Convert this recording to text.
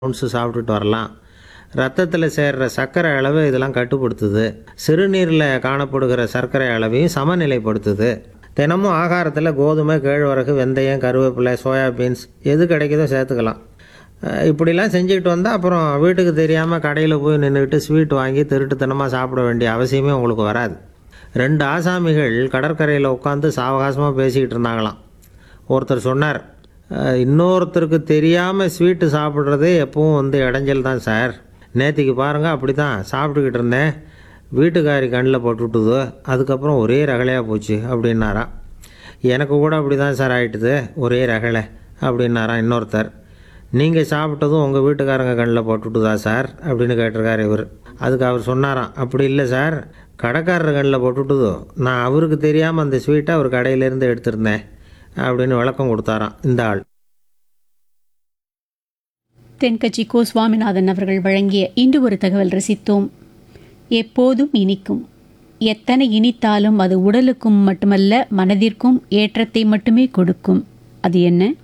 ounce சாப்பிட்டுட்டு வரலாம். ரத்தத்தில் சேர்கிற சர்க்கரை அளவு இதெல்லாம் கட்டுப்படுத்துது. சிறுநீரில் காணப்படுகிற சர்க்கரை அளவையும் சமநிலைப்படுத்துது. தினமும் ஆகாரத்தில் கோதுமை, கேழ்வரகு, வெந்தயம், கருவேப்பிலை, சோயாபீன்ஸ் எது கிடைக்குதோ சேர்த்துக்கலாம். இப்படிலாம் செஞ்சுக்கிட்டு வந்தால் அப்புறம் வீட்டுக்கு தெரியாமல் கடையில் போய் நின்றுக்கிட்டு ஸ்வீட் வாங்கி திருட்டுத்தனமாக சாப்பிட வேண்டிய அவசியமே உங்களுக்கு வராது. 2 ஆசாமிகள் கடற்கரையில் உட்காந்து சாவகாசமாக பேசிக்கிட்டு இருந்தாங்களாம். ஒருத்தர் சொன்னார், இன்னொருத்தருக்கு தெரியாமல் ஸ்வீட்டு சாப்பிட்றதே எப்பவும் இடைஞ்சல் தான் சார். நேற்றுக்கு பாருங்கள், அப்படி தான் சாப்பிட்டுக்கிட்டு இருந்தேன், வீட்டுக்காரி கண்ணில் போட்டுவிட்டுது, அதுக்கப்புறம் ஒரே ரகலையாக போச்சு அப்படின்னாராம். எனக்கு கூட அப்படி தான் சார் ஆகிட்டுது, ஒரே ரகலை அப்படின்னாராம் இன்னொருத்தர். நீங்கள் சாப்பிட்டதும் உங்கள் வீட்டுக்காரங்க கண்ணில் போட்டுவிட்டுதா சார் அப்படின்னு கேட்டிருக்கார் இவர். அதுக்கு அவர் சொன்னாராம், அப்படி இல்லை சார், கடைக்காரர் கண்ணில் போட்டுவிட்டுதோ, நான் அவருக்கு தெரியாமல் அந்த ஸ்வீட்டை அவர் கடையிலேருந்து எடுத்திருந்தேன் அப்படின்னு விளக்கம் கொடுத்தாராம் இந்த ஆள். தென்கட்சி கோ சுவாமிநாதன் அவர்கள் வழங்கிய இன்று ஒரு தகவல் ரசித்தோம். எப்போதும் இனிக்கும். எத்தனை இனித்தாலும் அது உடலுக்கும் மட்டுமல்ல, மனதிற்கும் ஏற்றத்தை மட்டுமே கொடுக்கும். அது என்ன?